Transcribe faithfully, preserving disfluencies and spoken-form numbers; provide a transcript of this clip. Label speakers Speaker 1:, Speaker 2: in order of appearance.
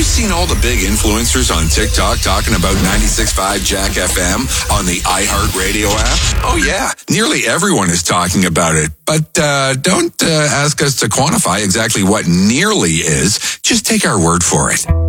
Speaker 1: seen all the big influencers on TikTok talking about ninety-six point five Jack F M on the iHeartRadio app? Oh, yeah. Nearly everyone is talking about it. But uh, don't uh, ask us to quantify exactly what nearly is. Just take our word for it.